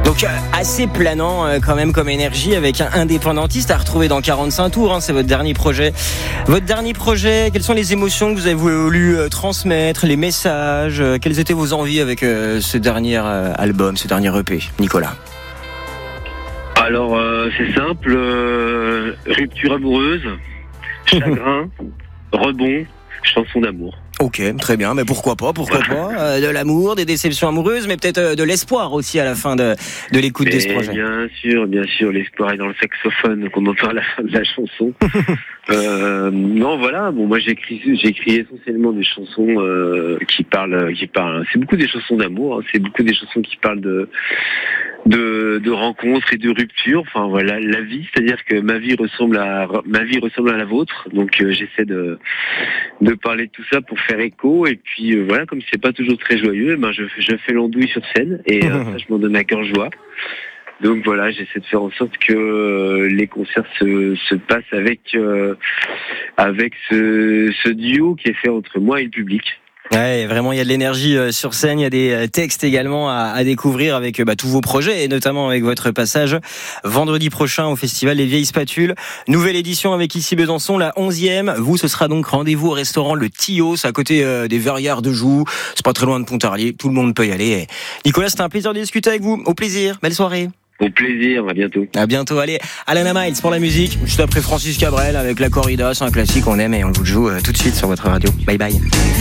Donc assez planant quand même comme énergie, avec un indépendantiste à retrouver dans 45 tours, hein, c'est votre dernier projet. Quelles sont les émotions que vous avez voulu transmettre, les messages, quelles étaient vos envies avec ce dernier album, ce dernier EP, Nicolas? Alors c'est simple, rupture amoureuse, chagrin, rebond, chanson d'amour. Ok, très bien, mais pourquoi pas de l'amour, des déceptions amoureuses, mais peut-être de l'espoir aussi à la fin de l'écoute de ce projet. Bien sûr, l'espoir est dans le saxophone qu'on entend à la fin de la chanson. Non, voilà, bon, moi j'écris essentiellement des chansons qui parlent. C'est beaucoup des chansons d'amour, hein, c'est beaucoup des chansons qui parlent de rencontres et de ruptures. Enfin voilà, la vie, c'est-à-dire que ma vie ressemble à la vôtre, donc j'essaie de parler de tout ça pour faire écho, et puis voilà, comme c'est pas toujours très joyeux, je fais l'andouille sur scène, et ça, je m'en donne à cœur joie. Donc voilà, j'essaie de faire en sorte que les concerts se passent avec ce duo qui est fait entre moi et le public. Ouais, vraiment, il y a de l'énergie sur scène, il y a des textes également à découvrir avec tous vos projets, et notamment avec votre passage vendredi prochain au festival Les Vieilles Spatules. Nouvelle édition avec ici Besançon, la 11e. Vous, ce sera donc rendez-vous au restaurant Le Tios, à côté des Verrières de Joux. C'est pas très loin de Pontarlier, tout le monde peut y aller. Et Nicolas, c'était un plaisir de discuter avec vous. Au plaisir, belle soirée. Au plaisir, à bientôt. À bientôt, allez, Alana Miles pour la musique, juste après Francis Cabrel avec La Corrida, c'est un classique qu'on aime et on vous le joue tout de suite sur votre radio. Bye bye.